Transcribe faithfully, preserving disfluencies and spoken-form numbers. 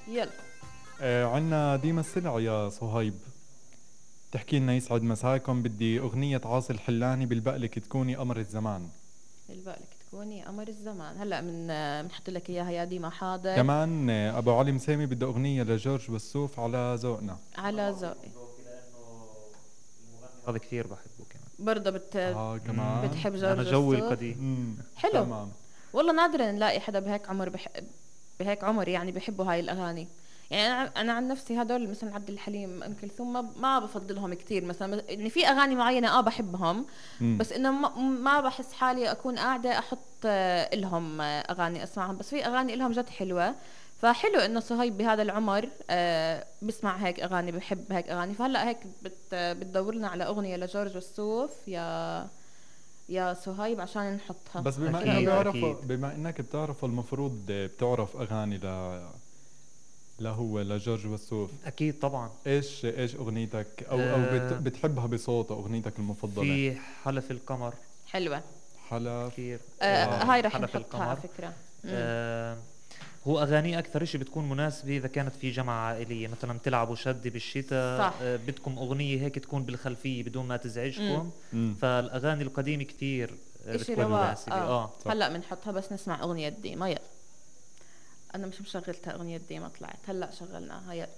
يلا. آه عنا ديما السلع يا صهيب، تحكي لنا يسعد مساكم. بدي أغنية عاصي الحلاني بالبقلك تكوني قمر الزمان. بالك تكوني قمر الزمان. هلا من بنحط لك اياها يا ديما. حاضر. كمان آه أبو علي مسامي بده أغنية لجورج وسوف على ذوقنا. على ذوقي. هذا كثير بحبه كمان. برضه بت... آه مم. كمان. بتحب انا جورج جوي وسوف. القديم. مم. حلو. تمام. والله نادرا نلاقي حدا بهيك عمر بح... بهيك عمر يعني بحبوا هاي الاغاني. يعني انا انا عن نفسي هدول مثلا عبد الحليم ام كلثوم ما, ما بفضلهم كثير. مثلا يعني في اغاني معينه اه بحبهم، مم. بس انه ما, ما بحس حالي اكون قاعده احط آه، لهم آه، اغاني اسمعهم. بس في اغاني لهم جد حلوه. فحلو انه صهيب بهذا العمر آه بسمع هيك اغاني، بحب هيك اغاني. فهلا هيك بت بتدور لنا على اغنيه لجورج وسوف يا يا صهيب عشان نحطها. بس بما شو انه أكيد رأيك؟ بيعرفوا، أكيد. بما انك بتعرف المفروض بتعرف اغاني ل لهو لجورج وسوف. أكيد طبعا. ايش ايش اغنيتك او او بت آه بتحبها بصوته، اغنيتك المفضله؟ في حلف القمر حلوه. حلف. كثير. آه اه هاي رح حلف نحطها على القمر. فكره. مم. آه هو أغاني أكثر إشي بتكون مناسبة إذا كانت في جمعة عائلية، مثلا تلعبوا شد بالشتاء، صح. آه بدكم أغنية هيك تكون بالخلفية بدون ما مم. تزعجكم. امم فالأغاني القديمة كثير آه اشي بتكون رواق. مناسبة. اه آه صح. هلا بنحطها بس نسمع اغنيه ديما. يلا. انا مش مشغلتها اغنيه ديما، طلعت هلا شغلناها. يلا.